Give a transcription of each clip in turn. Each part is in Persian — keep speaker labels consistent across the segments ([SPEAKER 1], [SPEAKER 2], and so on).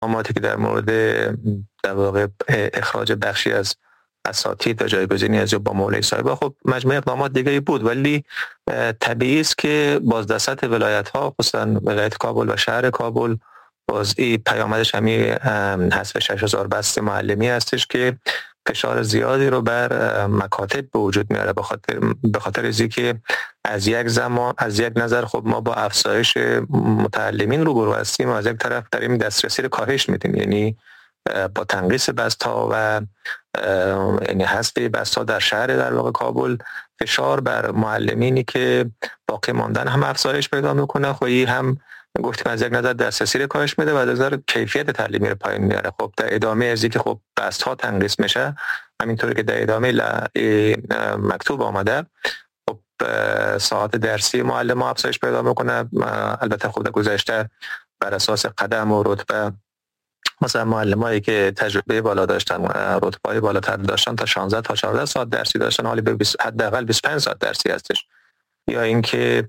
[SPEAKER 1] اتهاماتی که در مورد در واقع اخراج بخشی از اساتید و جایگزینی از با مولوی صاحب، خب مجموعه اقدامات دیگری بود، ولی طبیعی است که بازدست ولایت‌ها، خصوصا ولایت کابل و شهر کابل، باز این پیامدش همین حذف 6000 بست معلمی هستش که فشار زیادی رو بر مکاتب به وجود میاره، به خاطر از اینکه از یک نظر خب ما با افزایش متعلمین روبرو هستیم و از یک طرف داریم دسترسی رو کاهش میدیم، یعنی با تنقیص بست‌ها و یعنی حذف بست‌ها در شهر در واقع کابل، فشار بر معلمینی که باقی ماندن هم افزایش پیدا میکنه. خب این هم گفتیم از یک نظر دسترسی رو کاهش میده و از نظر کیفیت تعلیمی رو پایین میاره. خب در ادامه از اینکه خب بست‌ها تنقیص میشه، همینطوری که در ادامه مکتوب آمده، خب ساعت درسی معلم افزایش پیدا میکنه. البته خب در گذشته بر اساس قدم و رتبه مثلا معلمایی که تجربه بالا داشتن، رتبه‌های بالاتر داشتن، تا 16 تا 14 ساعت درسی داشتن، حالا به حداقل 25 ساعت درسی هستش. یا اینکه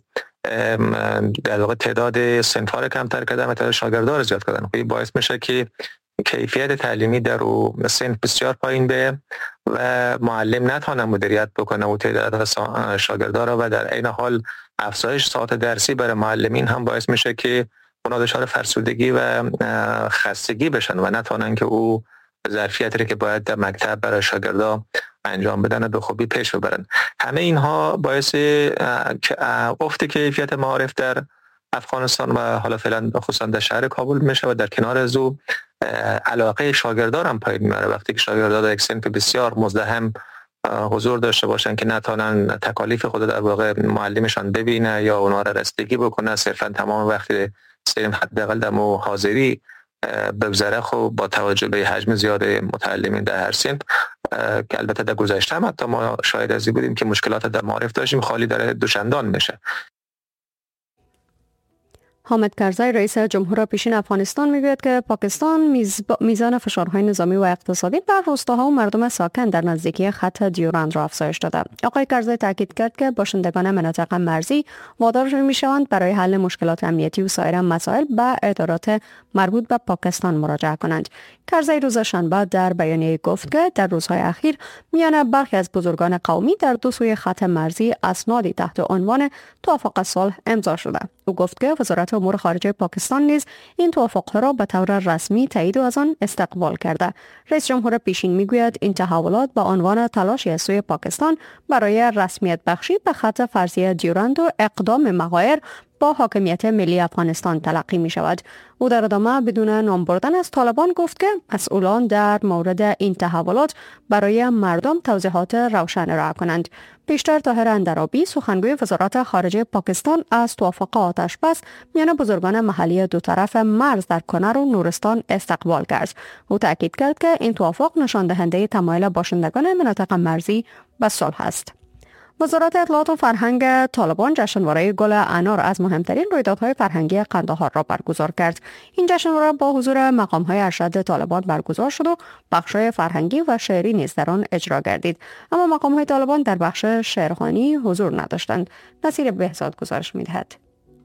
[SPEAKER 1] در واقع تعداد صنف‌ها رو کمتر کردن و تعداد شاگردان رو زیاد کردن. این باعث میشه که کیفیت تعلیمی در صنف بسیار پایین به و معلم نتونه مدیریت بکنه و تعداد شاگردان رو، و در عین حال افزایش ساعت درسی برای معلمین هم باعث میشه که اونا دچار فرسودگی و خستگی بشن و نتونن که او ظرفیتی رو که باید در مکتب برای شاگردا انجام بدن به خوبی پیش ببرن. همه اینها باعث افت کیفیت معارف در افغانستان و حالا فعلا خصوصا در شهر کابل میشه و در کنار از او علاقه شاگردان هم پایین میاره. وقتی که شاگردا در یک صنف بسیار مزدحم حضور داشته باشن که نتونن تکالیف خود در واقع معلمشان ببینه یا اونا را رسیدگی بکنه، صرفا تمام وقت صرف حداقل در حاضری بگذره، خب با توجه به حجم زیاد متعلمین در هر صنف که البته در گذشته هم حتی ما شاهد از این بودیم که مشکلات در معارف داشتیم، خالی داره دوچندان میشه.
[SPEAKER 2] حامد کرزی رئیس جمهور پیشین افغانستان میگوید که پاکستان میزان فشارهای نظامی و اقتصادی بر روستاها و مردم ساکن در نزدیکی خط دیورند را افزایش داده. آقای کرزی تاکید کرد که باشندگان مناطق مرزی وادار میشوند برای حل مشکلات امنیتی و سایر مسائل به ادارات مربوط به پاکستان مراجعه کنند. کرزی روز شنبه در بیانیه گفت که در روزهای اخیر میان برخی از بزرگان قومی در دو سوی خط مرزی اسنادی تحت عنوان توافق صلح امضا شده. او گفت که وزارت امور خارجه پاکستان نیز این توافق را به طور رسمی تایید و از آن استقبال کرده. رئیس جمهور پیشین میگوید این تحولات به عنوان تلاشی از سوی پاکستان برای رسمیت بخشی به خط فرضی دیورند و اقدام مغایر با حاکمیت ملی افغانستان تلقی می شود. او در ادامه بدون نام بردن از طالبان گفت که مسئولان در مورد این تحولات برای مردم توضیحات روشن ارائه کنند. پیشتر طاهر اندرابی سخنگوی وزارت خارجه پاکستان از توافق آتش بس میان بزرگان محلی دو طرف مرز در کنر و نورستان استقبال کرد. او تاکید کرد که این توافق نشان دهنده تمایل باشندگان مناطق مرزی به صلح است. وزارت اطلاعات و فرهنگ طالبان جشنواره گل انار از مهمترین رویدادهای فرهنگی قندهار را برگزار کرد. این جشنواره با حضور مقام‌های ارشد طالبان برگزار شد و بخش‌های فرهنگی و شعری نیز در آن اجرا گردید. اما مقام‌های طالبان در بخش شعرخوانی حضور نداشتند. نصیر بهزاد گزارش می‌دهد.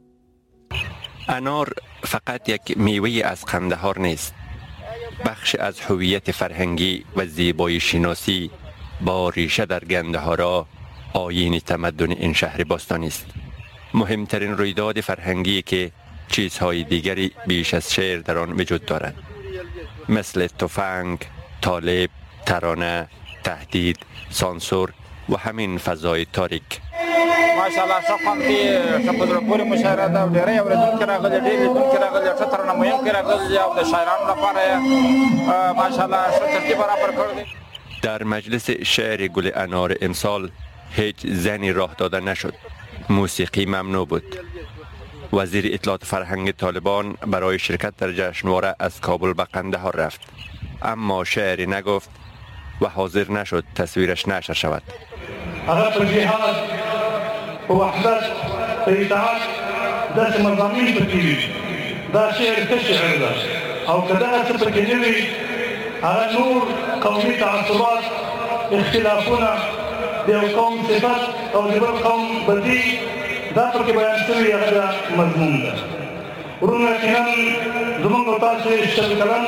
[SPEAKER 3] انار فقط یک میوه از قندهار نیست. بخش از هویت فرهنگی و زیبایی شناسی با ریشه در گندهارا آیین تمدن این شهر باستانی است. مهمترین رویداد فرهنگی که چیزهای دیگری بیش از شعر در آن وجود دارد، مثل تفنگ، طالب، ترانه، تهدید، سانسور و همین فضای تاریک.
[SPEAKER 4] ماشاءالله شخصاً که شپدر پوری مشاعره ده ډیره اوریدونکو راغلي ډیره لیدونکو راغلي ښه ترنمایونکي راغلي او د شاعرانو لپاره ماشاءالله ښه ترتیب برابر کړی.
[SPEAKER 3] در مجلس شعر گل انار امسال هیچ زنی راه داده نشد. موسیقی ممنوع بود. وزیر اطلاعات فرهنگ طالبان برای شرکت در جشنواره از کابل به قندهار رفت، اما شعری نگفت و حاضر نشد تصویرش نشر شود.
[SPEAKER 5] هغه جهاد و وحدت اتحاد داسې مضامین پکې وي، دا شعر ښه شعر ده او که دغه څه پکې نه وي هغه نور قومي تعصبات، اختلافونه د یو قوم صفت او د بل قوم بدي دا پکې بیان شوي هغه مضمون ده. ورونه یقینا زموږ تاسو شل کلن